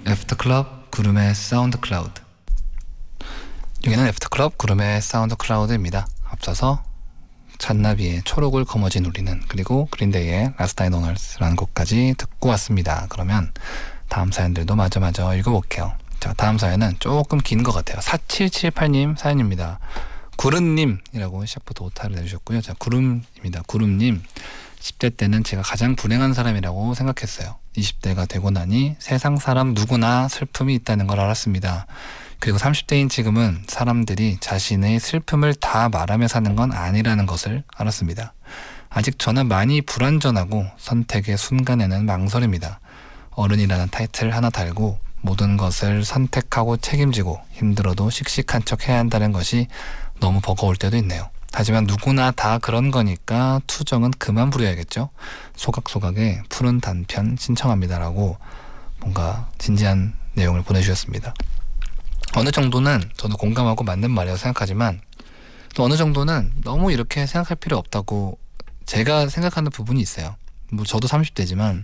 애프터클럽 구름의 사운드 클라우드. 여기는 애프터클럽 구름의 사운드 클라우드입니다. 앞서서 잔나비의 초록을 거머쥔 우리는, 그리고 그린데이의 라스트 타임 온 얼스라는 곡까지 듣고 왔습니다. 그러면 다음 사연들도 마저 읽어볼게요. 자, 다음 사연은 조금 긴 것 같아요. 4778님 사연입니다. 구름님이라고 시작부터 오타를 내주셨고요. 자, 구름입니다. 구름님, 10대 때는 제가 가장 불행한 사람이라고 생각했어요. 20대가 되고 나니 세상 사람 누구나 슬픔이 있다는 걸 알았습니다. 그리고 30대인 지금은 사람들이 자신의 슬픔을 다 말하며 사는 건 아니라는 것을 알았습니다. 아직 저는 많이 불완전하고 선택의 순간에는 망설입니다. 어른이라는 타이틀 하나 달고 모든 것을 선택하고 책임지고 힘들어도 씩씩한 척 해야 한다는 것이 너무 버거울 때도 있네요. 하지만 누구나 다 그런 거니까 투정은 그만 부려야겠죠. 소각소각의 푸른 단편 신청합니다라고 뭔가 진지한 내용을 보내주셨습니다. 어느 정도는 저도 공감하고 맞는 말이라고 생각하지만 또 어느 정도는 너무 이렇게 생각할 필요 없다고 제가 생각하는 부분이 있어요. 뭐 저도 30대지만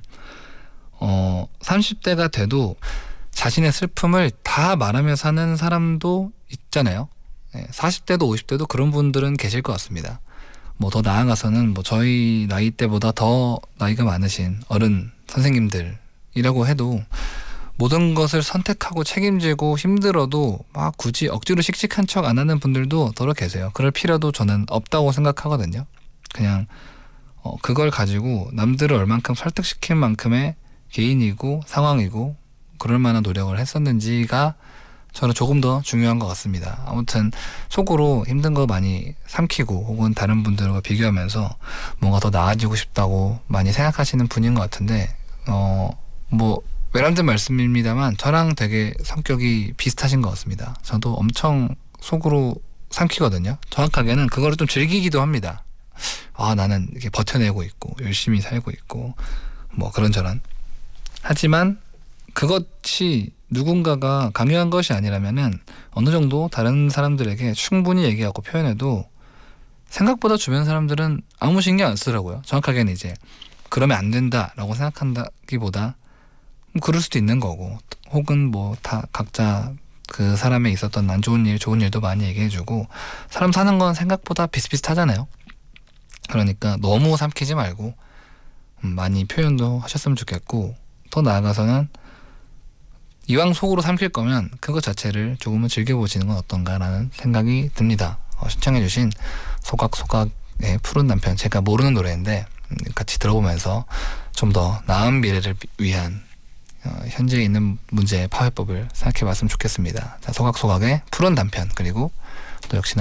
30대가 돼도 자신의 슬픔을 다 말하며 사는 사람도 있잖아요. 40대도 50대도 그런 분들은 계실 것 같습니다. 뭐 더 나아가서는 뭐 저희 나이 때보다 더 나이가 많으신 어른 선생님들이라고 해도 모든 것을 선택하고 책임지고 힘들어도 막 굳이 억지로 씩씩한 척 안 하는 분들도 더러 계세요. 그럴 필요도 저는 없다고 생각하거든요. 그냥 그걸 가지고 남들을 얼만큼 설득시킬 만큼의 개인이고 상황이고 그럴 만한 노력을 했었는지가 저는 조금 더 중요한 것 같습니다. 아무튼 속으로 힘든 거 많이 삼키고 혹은 다른 분들과 비교하면서 뭔가 더 나아지고 싶다고 많이 생각하시는 분인 것 같은데 뭐 외람된 말씀입니다만 저랑 되게 성격이 비슷하신 것 같습니다. 저도 엄청 속으로 삼키거든요. 정확하게는 그거를 좀 즐기기도 합니다. 나는 이렇게 버텨내고 있고 열심히 살고 있고 뭐 그런저런. 하지만 그것이 누군가가 강요한 것이 아니라면은 어느 정도 다른 사람들에게 충분히 얘기하고 표현해도 생각보다 주변 사람들은 아무 신경 안 쓰더라고요. 정확하게는 이제 그러면 안 된다라고 생각한다기보다 그럴 수도 있는 거고, 혹은 뭐 다 각자 그 사람에 있었던 안 좋은 일, 좋은 일도 많이 얘기해주고, 사람 사는 건 생각보다 비슷비슷하잖아요. 그러니까 너무 삼키지 말고 많이 표현도 하셨으면 좋겠고, 더 나아가서는 이왕 속으로 삼킬 거면 그것 자체를 조금은 즐겨보시는 건 어떤가라는 생각이 듭니다. 신청해주신 소각소각의 푸른 남편, 제가 모르는 노래인데 같이 들어보면서 좀 더 나은 미래를 위한 현재 있는 문제의 파해법을 생각해봤으면 좋겠습니다. 자, 소각소각의 푸른 단편, 그리고 또 역시나